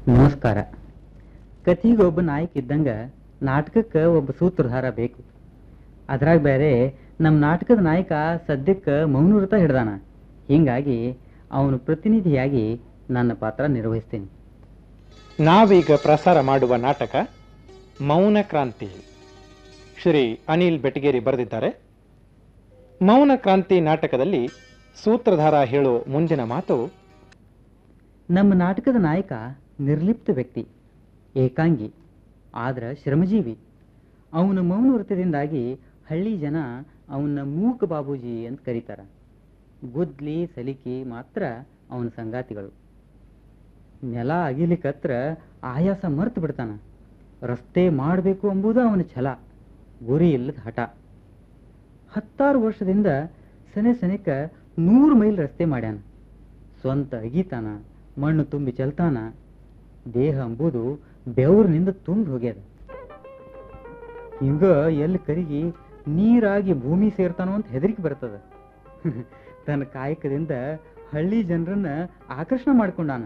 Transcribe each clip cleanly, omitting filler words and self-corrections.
ನಮಸ್ಕಾರ. ಕಥೆಗೆ ಒಬ್ಬ ನಾಯಕ ಇದ್ದಂಗ ನಾಟಕಕ್ಕೆ ಒಬ್ಬ ಸೂತ್ರಧಾರ ಬೇಕು. ಅದ್ರಾಗ ಬೇರೆ ನಮ್ಮ ನಾಟಕದ ನಾಯಕ ಸದ್ಯಕ್ಕೆ ಮೌನವ್ರತ ಹಿಡ್ದಾನ. ಹೀಗಾಗಿ ಅವನು ಪ್ರತಿನಿಧಿಯಾಗಿ ನನ್ನ ಪಾತ್ರ ನಿರ್ವಹಿಸ್ತೀನಿ. ನಾವೀಗ ಪ್ರಸಾರ ಮಾಡುವ ನಾಟಕ ಮೌನ ಕ್ರಾಂತಿ. ಶ್ರೀ ಅನಿಲ್ ಬೆಟಗೇರಿ ಬರೆದಿದ್ದಾರೆ. ಮೌನ ಕ್ರಾಂತಿ ನಾಟಕದಲ್ಲಿ ಸೂತ್ರಧಾರ ಹೇಳೋ ಮುಂದಿನ ಮಾತು: ನಮ್ಮ ನಾಟಕದ ನಾಯಕ ನಿರ್ಲಿಪ್ತ ವ್ಯಕ್ತಿ, ಏಕಾಂಗಿ, ಆದ್ರೆ ಶ್ರಮಜೀವಿ. ಅವನ ಮೌನ ವ್ರತದಿಂದಾಗಿ ಹಳ್ಳಿ ಜನ ಅವನ ಮೂಕ ಬಾಬೂಜಿ ಅಂತ ಕರೀತಾರ. ಗುದ್ಲಿ ಸಲಿಕಿ ಮಾತ್ರ ಅವನ ಸಂಗಾತಿಗಳು. ನೆಲ ಅಗಿಲಿಕತ್ರ ಆಯಾಸ ಮರ್ತು ಬಿಡ್ತಾನ. ರಸ್ತೆ ಮಾಡಬೇಕು ಎಂಬುದು ಅವನ ಛಲ, ಗುರಿ ಇಲ್ಲದ ಹಠ. 16 ವರ್ಷದಿಂದ ಸನಿಕ 100 ಮೈಲ್ ರಸ್ತೆ ಮಾಡ್ಯಾನ. ಸ್ವಂತ ಅಗಿತಾನ, ಮಣ್ಣು ತುಂಬಿ ಚೆಲ್ತಾನ. ದೇಹ ಎಂಬುದು ಬೆವರಿನಿಂದ ತುಂಬಿ ಹೋಗ್ಯದ. ಹಿಂಗ ಎಲ್ಲಿ ಕರಿಗಿ ನೀರಾಗಿ ಭೂಮಿ ಸೇರ್ತಾನೋ ಅಂತ ಹೆದರಿಕೆ ಬರ್ತದ. ತನ್ನ ಕಾಯಕದಿಂದ ಹಳ್ಳಿ ಜನರನ್ನ ಆಕರ್ಷಣೆ ಮಾಡ್ಕೊಂಡಾನ.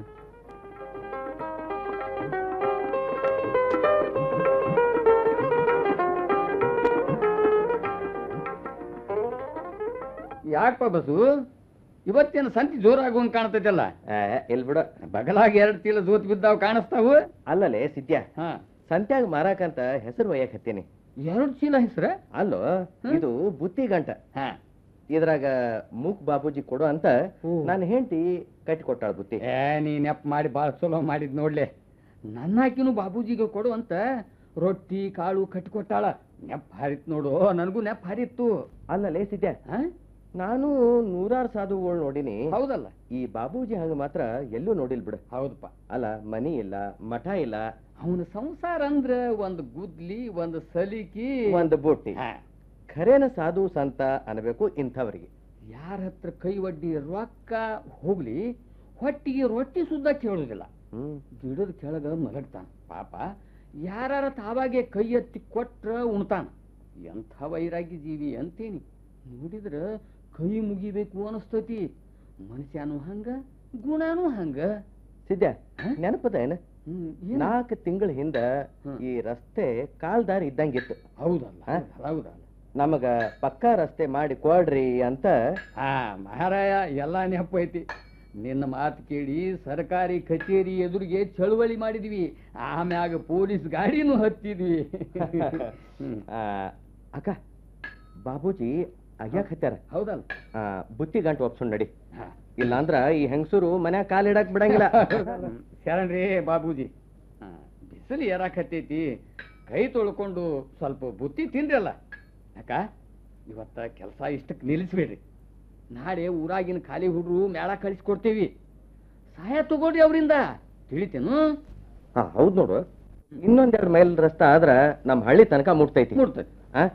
ಯಾಕಪ್ಪ ಬಸು, ಇವತ್ತೇನು ಸಂತಿ ಜೋರಾಗುವಂಗ್ ಕಾಣ್ತೈತಲ್ಲ? ಎಲ್ ಬಿಡ, ಬಗಲಾಗಿ 2 ಚೀಲ ಜೋತ್ ಬಿದ್ದಾವ್ ಕಾಣಿಸ್ತಾವು. ಅಲ್ಲಲೇ ಸಿದ್ಯ, ಹಾ, ಸಂತ್ಯಾಗ ಮಾರಾಕಂತ ಹೆಸರು ಒಯ್ಯಕ್ ಹತ್ತೀನಿ. 2 ಚೀಲ ಹೆಸ್ರ? ಅಲ್ಲೋ, ಇದು ಬುತ್ತಿ ಗಂಟ. ಹಾ, ಇದ್ರಾಗ ಮೂಕ್ ಬಾಬೂಜಿ ಕೊಡು ಅಂತ ನಾನು ಹೆಂಡತಿ ಕಟ್ಟಿ ಕೊಟ್ಟಾಳ ಬುತ್ತಿ. ನೀ ನೆಪ್ ಮಾಡಿ ಬಾಳ ಚಲೋ ಮಾಡಿದ್ ನೋಡ್ಲೆ. ನನ್ನ ಹಾಕಿನೂ ಬಾಬೂಜಿಗೆ ಕೊಡು ಅಂತ ರೊಟ್ಟಿ ಕಾಳು ಕಟ್ಟಿಕೊಟ್ಟಾಳ. ನೆಪ್ ಹಾರಿತ್ ನೋಡು, ನನಗೂ ನೆಪ್ ಹಾರಿತ್ತು. ಅಲ್ಲಲೇ ಸಿದ್ಯ, ನಾನು 100 ಸಾಧುಗಳು ನೋಡಿನಿ. ಹೌದಲ್ಲ, ಈ ಬಾಬೂಜಿ ಹಂಗ ಮಾತ್ರ ಎಲ್ಲೂ ನೋಡಿಲ್ ಬಿಡ. ಹೌದಪ್ಪ. ಅಲ್ಲ, ಮನಿ ಇಲ್ಲ, ಮಠ ಇಲ್ಲ. ಅವನ ಸಂಸಾರ ಅಂದ್ರ ಒಂದು ಗುದ್ಲಿ, ಒಂದು ಸಲಿಕಿ, ಒಂದು ಬುಟ್ಟಿ. ಖರೇನ ಸಾಧು ಸಂತ ಅನ್ಬೇಕು ಇಂಥವ್ರಿಗೆ. ಯಾರ ಹತ್ರ ಕೈ ಒಡ್ಡಿ ರೊಕ್ಕ ಹೋಗ್ಲಿ, ಹೊಟ್ಟಿಗೆ ರೊಟ್ಟಿ ಸುದ್ದ ಕೇಳುದಿಲ್ಲ. ಗಿಡದ ಕೆಳಗ ಮಲಗ್ತಾನ ಪಾಪ. ಯಾರ ತಾವಾಗೆ ಕೈ ಎತ್ತಿ ಕೊಟ್ರ ಉಣ್ತಾನ. ಎಂಥ ವೈರಾಗಿ ಜೀವಿ ಅಂತೇನಿ. ನೋಡಿದ್ರ ಕೈ ಮುಗಿಬೇಕು ಅನಸ್ತತಿ. ಮನುಷ್ಯನೂ ಹಂಗ, ಗುಣನೂ ಹಂಗ. ಸಿದ್ಯ, ನೆನಪದ ಏನ? 4 ತಿಂಗಳ ಹಿಂದ ಈ ರಸ್ತೆ ಕಾಲ್ದಾರಿ ಇದ್ದಂಗಿತ್ತು. ಹೌದಲ್ಲ, ಹೌದಲ್ಲ. ನಮಗ ಪಕ್ಕಾ ರಸ್ತೆ ಮಾಡಿ ಕೊಡ್ರಿ ಅಂತ. ಮಹಾರಾಯ ಎಲ್ಲ ನೆನಪು ಐತಿ. ನಿನ್ನ ಮಾತು ಕೇಳಿ ಸರ್ಕಾರಿ ಕಚೇರಿ ಎದುರಿಗೆ ಚಳುವಳಿ ಮಾಡಿದ್ವಿ. ಆಮ್ಯಾಗ ಪೊಲೀಸ್ ಗಾಡಿನೂ ಹತ್ತಿದ್ವಿ. ಅಕ್ಕ, ಬಾಬೂಜಿ ಆಗ್ಯಾಕ ಹತ್ಯಾರ. ಹೌದಲ್ಲ, ಬುತ್ತಿ ಗಂಟು ಒಪ್ಸೊಂಡ್ ನಡಿ. ಇಲ್ಲಾಂದ್ರ ಈ ಹೆಂಗಸರು ಮನ್ಯಾಗ ಕಾಲಿಡಕ್ ಬಿಡಂಗಿಲ್ಲ. ಶರಣ್ರಿ ಬಾಬೂಜಿ, ಬಿಸಿಲು ಏರಾಕತ್ತೈತಿ. ಕೈ ತೊಳ್ಕೊಂಡು ಸ್ವಲ್ಪ ಬುತ್ತಿ ತಿನ್ರಲ್ಲ. ಅಕ್ಕ, ಇವತ್ತ ಕೆಲಸ ಇಷ್ಟಕ್ಕೆ ನಿಲ್ಲಿಸ್ಬೇಡ್ರಿ. ನಾಳೆ ಊರಾಗಿನ ಖಾಲಿ ಹುಡ್ರು ಮೇಳ ಕಳಿಸ್ಕೊಡ್ತೇವಿ. ಸಹಾಯ ತಗೋಡ್ರಿ ಅವರಿಂದ, ತಿಳಿತೇನು? ಹೌದ್ ನೋಡು, ಇನ್ನೊಂದೆರಡು ಮೈಲ್ ರಸ್ತೆ ಆದ್ರ ನಮ್ ಹಳ್ಳಿ ತನಕ ಮುಟ್ತೈತಿ.